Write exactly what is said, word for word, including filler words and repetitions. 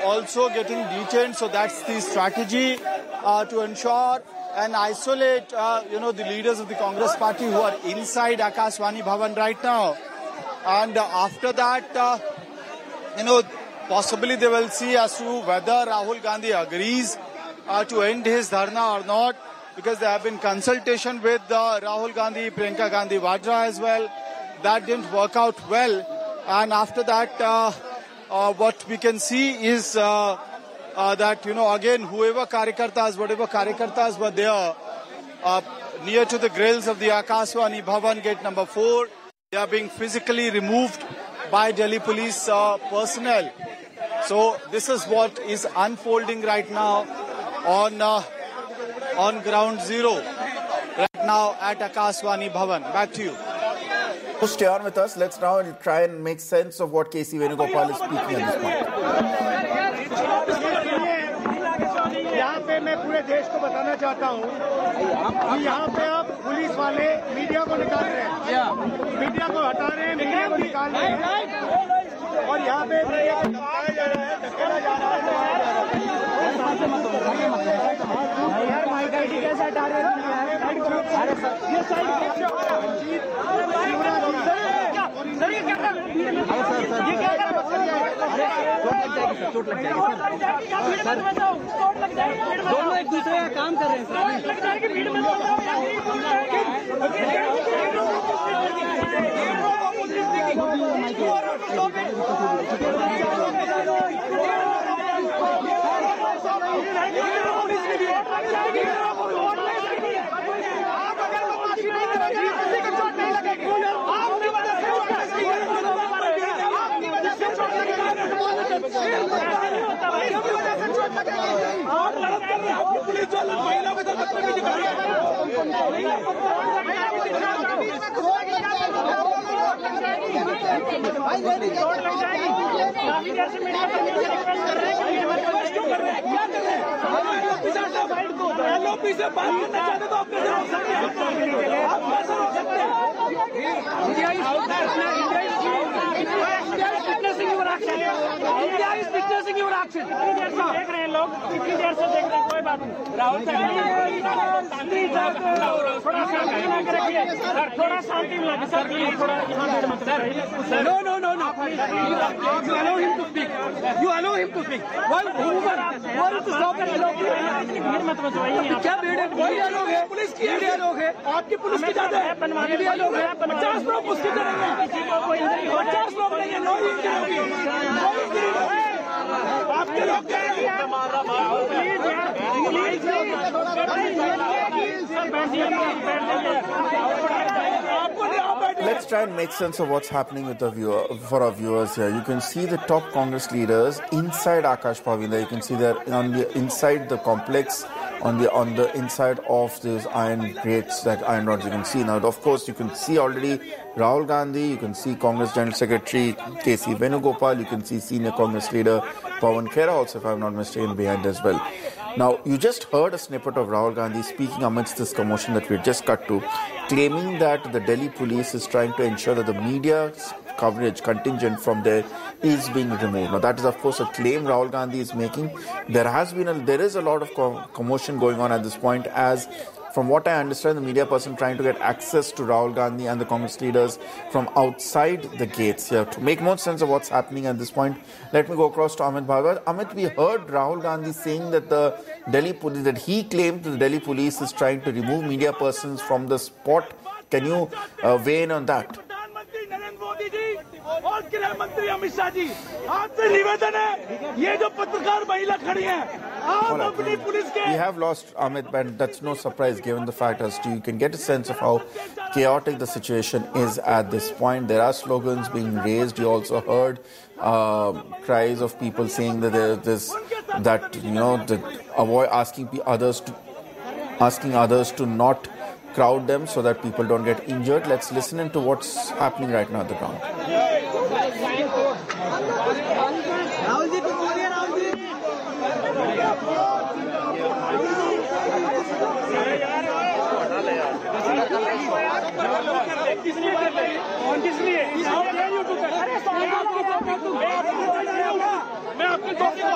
also getting detained. So that's the strategy uh, to ensure and isolate, uh, you know, the leaders of the Congress party who are inside Akashvani Bhavan right now. And uh, after that, uh, you know, possibly they will see as to whether Rahul Gandhi agrees uh, to end his dharna or not, because there have been consultation with uh, Rahul Gandhi, Priyanka Gandhi Vadra as well. That didn't work out well. And after that, uh, uh, what we can see is uh, uh, that, you know, again, whoever Karyakartas, whatever Karyakartas were there uh, near to the grills of the Akashvani Bhavan gate number four, they are being physically removed by Delhi police uh, personnel. So this is what is unfolding right now on uh, on ground zero right now at Akashvani Bhavan. Back to you. So stay on with us. Let's now try and make sense of what K C Venugopal is speaking at this point. यहाँ पे मैं पूरे देश को बताना चाहता हूँ कि यहाँ पे अब पुलिस वाले मीडिया को निकाल रहे हैं, मीडिया को हटा रहे हैं, मीडिया को निकाल रहे हैं और यहाँ पे मीडिया को धमकाया जा रहा है, धकेला जा रहा है। यार माइक आईडी कैसे हटा रहे हैं? ये साइड सर ये क्या कर रहे हैं? ये क्या कर रहे हैं? चोट लग जाएगी सर, चोट लग जाएगी। दोनों एक दूसरे का काम कर रहे हैं सर, लग जाएगी भीड़ में। एलओपी से बात करना चाहते तो आप कैसे रोक सकते हैं? आप कैसे रोक सकते हैं? India is witnessing your action. India is witnessing your action. देख रहे हैं लोग, कितनी देर से देख रहे हैं, कोई बात नहीं। राहुल थोड़ा शांति मिला के रखिए सर, थोड़ा शांति मिला के सर, थोड़ा यहाँ no no no no you allow him to speak, you allow him to speak. भीड़ मत मचवाइए। क्या भीड़ है? वही लोग है, पुलिस की मीडिया लोग है, आपकी पुलिस की ज्यादा है, मीडिया लोग है। पचास लोग उसकी करेंगे, पचास लोग नहीं है, नौ इंजरी होगी, आपके लोग करेंगे। Let's try and make sense of what's happening with the viewer, for our viewers here. You can see the top Congress leaders inside Akash Bhavan. You can see they're on the inside the complex, on the on the inside of these iron grates, that iron rods you can see. Now, of course, you can see already Rahul Gandhi, you can see Congress General Secretary K C Venugopal, you can see senior Congress leader Pawan Khera also, if I'm not mistaken, behind as well. Now, you just heard a snippet of Rahul Gandhi speaking amidst this commotion that we just cut to, claiming that the Delhi police is trying to ensure that the media coverage contingent from there is being removed. Now, that is, of course, a claim Rahul Gandhi is making. There has been a, there is a lot of commotion going on at this point, as from what I understand, the media person trying to get access to Rahul Gandhi and the Congress leaders from outside the gates here. To make more sense of what's happening at this point, let me go across to Amit Bhargava. Amit, we heard Rahul Gandhi saying that the Delhi police, that he claimed that the Delhi police is trying to remove media persons from the spot. Can you uh, weigh in on that? और गृह मंत्री अमित शाह जी, आपसे निवेदन है, ये जो पत्रकार महिला खड़ी हैं, आप अपनी पुलिस के। We have lost Amit, but that's no surprise given the fact as to you can get a sense of how chaotic the situation is at this point. There are slogans being raised. You also heard uh, cries of people saying that there is this, that you know, that avoid asking others to asking others to not crowd them so that people don't get injured. Let's listen into what's happening right now at the ground. किस लिए?